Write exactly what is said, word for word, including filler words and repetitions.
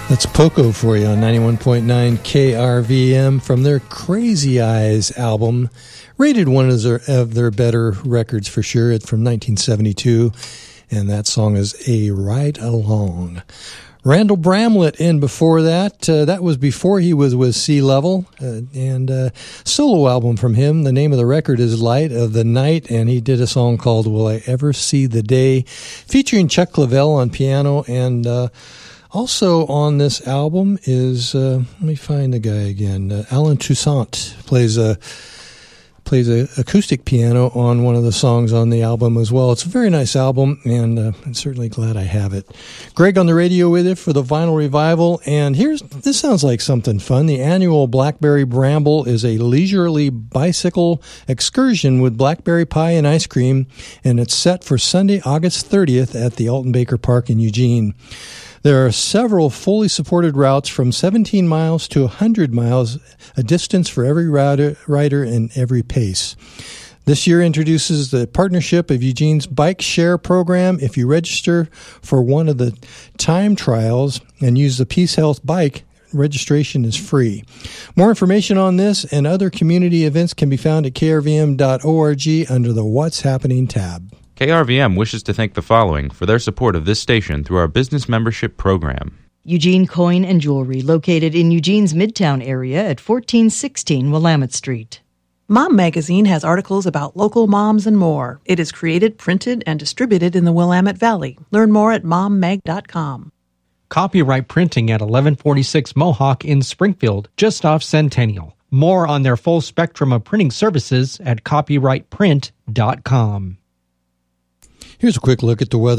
That's Poco for you on ninety-one point nine K R V M from their Crazy Eyes album, rated one of their, of their better records for sure. It's from nineteen seventy-two, and that song is A Ride Along. Randall Bramlett in before that. Uh, that was before he was with Sea Level, uh, and uh, solo album from him. The name of the record is Light of the Night, and he did a song called Will I Ever See the Day, featuring Chuck Leavell on piano. And uh, also on this album is, uh, let me find the guy again, uh, Alan Toussaint plays a plays a acoustic piano on one of the songs on the album as well. It's a very nice album, and uh, I'm certainly glad I have it. Greg on the radio with it for the Vinyl Revival, and here's this sounds like something fun. The annual Blackberry Bramble is a leisurely bicycle excursion with blackberry pie and ice cream, and it's set for Sunday, August thirtieth at the Alton Baker Park in Eugene. There are several fully supported routes from seventeen miles to one hundred miles, a distance for every rider, rider and every pace. This year introduces the partnership of Eugene's Bike Share program. If you register for one of the time trials and use the Peace Health bike, registration is free. More information on this and other community events can be found at k r v m dot org under the What's Happening tab. K R V M wishes to thank the following for their support of this station through our business membership program. Eugene Coin and Jewelry, located in Eugene's Midtown area at fourteen sixteen Willamette Street. Mom Magazine has articles about local moms and more. It is created, printed, and distributed in the Willamette Valley. Learn more at mom mag dot com. Copyright Printing at eleven forty-six Mohawk in Springfield, just off Centennial. More on their full spectrum of printing services at copyright print dot com. Here's a quick look at the weather